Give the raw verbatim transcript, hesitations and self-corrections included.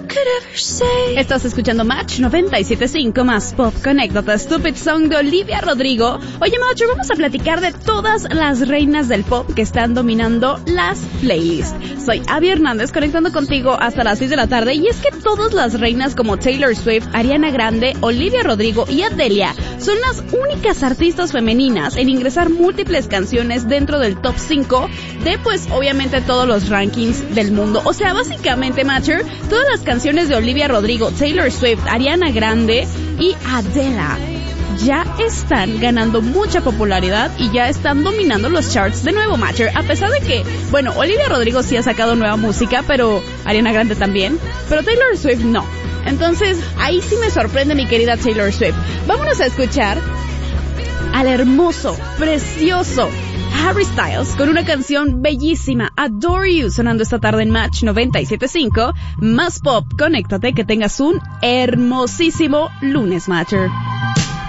Estás escuchando Match noventa y siete punto cinco más Pop. Conéctate, Stupid Song de Olivia Rodrigo. Oye, Match, vamos a platicar de todas las reinas del pop que están dominando las playlists. Soy Abby Hernández, conectando contigo hasta las seis de la tarde. Y es que todas las reinas como Taylor Swift, Ariana Grande, Olivia Rodrigo y Adele son las únicas artistas femeninas en ingresar múltiples canciones dentro del top cinco de, pues, obviamente todos los rankings del mundo. O sea, básicamente, Matcher, todas las canciones de Olivia Rodrigo, Taylor Swift, Ariana Grande y Adele ya están ganando mucha popularidad y ya están dominando los charts de nuevo, Matcher. A pesar de que, bueno, Olivia Rodrigo sí ha sacado nueva música, pero Ariana Grande también, pero Taylor Swift no. Entonces, ahí sí me sorprende mi querida Taylor Swift. Vámonos a escuchar al hermoso, precioso Harry Styles con una canción bellísima, Adore You, sonando esta tarde en Match noventa y siete punto cinco más Pop. Conéctate, que tengas un hermosísimo lunes, Matcher.